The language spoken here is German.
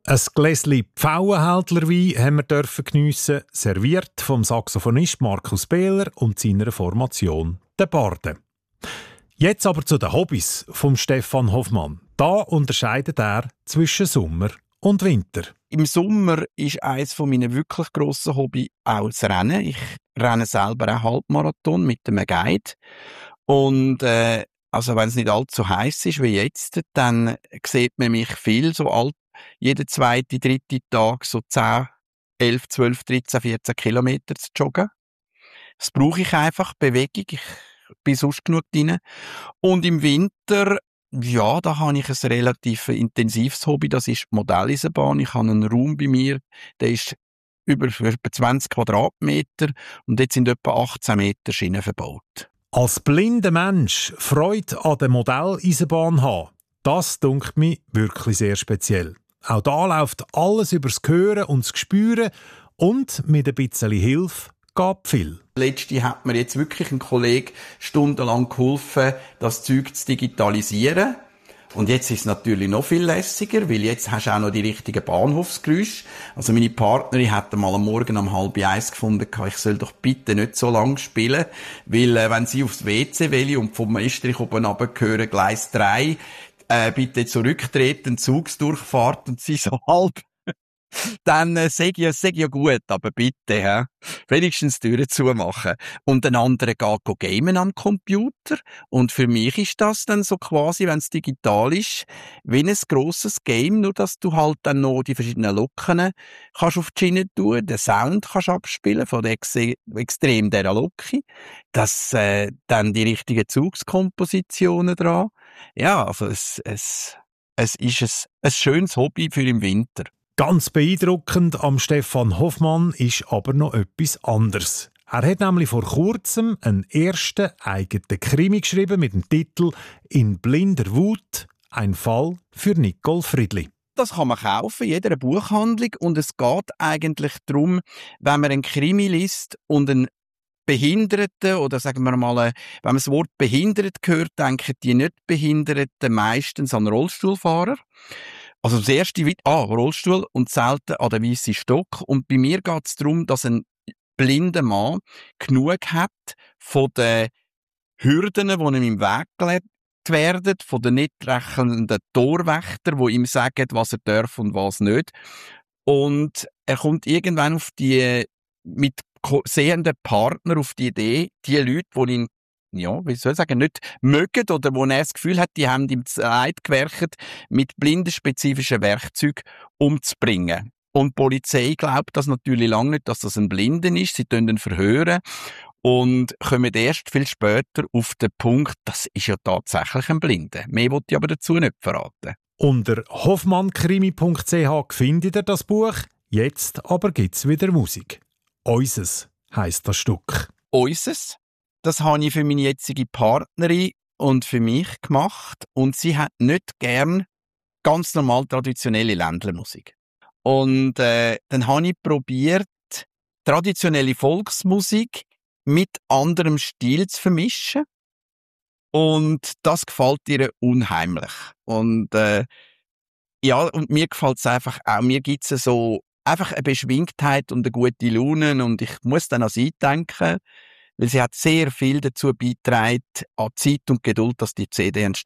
Ein Gläschen Pfauenhältlerwein haben wir geniessen, serviert vom Saxophonist Markus Behler und seiner Formation «Der Barde». Jetzt aber zu den Hobbys von Stefan Hoffmann. Da unterscheidet er zwischen Sommer und Winter. Im Sommer ist eines meiner wirklich grossen Hobbys auch das Rennen. Ich renne selber einen Halbmarathon mit einem Guide. Und also wenn es nicht allzu heiß ist wie jetzt, dann sieht man mich viel, jeden zweiten, dritten Tag so 10, 11, 12, 13, 14 Kilometer zu joggen. Das brauche ich einfach, Bewegung. Ich bin sonst genug drin. Und im Winter, ja, da habe ich ein relativ intensives Hobby. Das ist die Modelleisenbahn. Ich habe einen Raum bei mir, der ist über etwa 20 Quadratmeter und dort sind etwa 18 Meter Schienen verbaut. Als blinder Mensch Freude an der Modelleisenbahn haben, das dünkt mich wirklich sehr speziell. Auch da läuft alles über das Hören und das Spüren und mit ein bisschen Hilfe geht viel. Letzte hat mir jetzt wirklich ein Kollege stundenlang geholfen, das Zeug zu digitalisieren. Und jetzt ist es natürlich noch viel lässiger, weil jetzt hast du auch noch die richtigen Bahnhofsgeräusche. Also meine Partnerin hat mal am Morgen um 12:30 gefunden, ich soll doch bitte nicht so lang spielen, weil wenn sie aufs WC will und vom Estrich oben runter hören, Gleis 3, bitte zurücktreten, Zugsdurchfahrt und sie so halb. Dann sag ich ja gut, aber bitte, wenigstens die Türen zumachen. Und ein anderer geht gamen am Computer. Und für mich ist das dann so quasi, wenn es digital ist, wie ein grosses Game, nur dass du halt dann noch die verschiedenen Locken kannst auf die Schiene tun, den Sound kannst abspielen von der extrem dieser Locke, dass dann die richtigen Zugskompositionen dran. Ja, also es ist ein schönes Hobby für im Winter. Ganz beeindruckend am Stefan Hoffmann ist aber noch etwas anderes. Er hat nämlich vor kurzem einen ersten eigenen Krimi geschrieben mit dem Titel «In blinder Wut. Ein Fall für Nicole Friedli». Das kann man kaufen, in jeder Buchhandlung. Und es geht eigentlich darum, wenn man einen Krimi liest und einen Behinderten, oder sagen wir mal, wenn man das Wort behindert hört, denken die nicht Behinderten meistens an Rollstuhlfahrer. Also das erste, Rollstuhl und selten an den weißen Stock. Und bei mir geht es darum, dass ein blinder Mann genug hat von den Hürden, die ihm im Weg gelegt werden, von den nicht rechnenden Torwächtern, die ihm sagen, was er darf und was nicht. Und er kommt irgendwann mit sehenden Partner auf die Idee, die Leute, die ihn nicht mögen oder wo er das Gefühl hat, die haben ihm Leid gewerkt, mit blindenspezifischen Werkzeugen umzubringen. Und die Polizei glaubt das natürlich lange nicht, dass das ein Blinden ist. Sie verhören ihn verhören und kommen erst viel später auf den Punkt, das ist ja tatsächlich ein Blinder. Mehr wollte ich aber dazu nicht verraten. Unter hoffmannkrimi.ch findet ihr das Buch. Jetzt aber gibt's wieder Musik. «Oises» heisst das Stück. «Oises», das habe ich für meine jetzige Partnerin und für mich gemacht. Und sie hat nicht gern ganz normal traditionelle Ländlermusik. Und dann habe ich probiert, traditionelle Volksmusik mit anderem Stil zu vermischen. Und das gefällt ihr unheimlich. Und und mir gefällt es einfach auch. Mir gibt es so einfach eine Beschwingtheit und eine gute Laune. Und ich muss dann an sie denken, weil sie hat sehr viel dazu beigetragen, an Zeit und Geduld, dass die CD entsteht.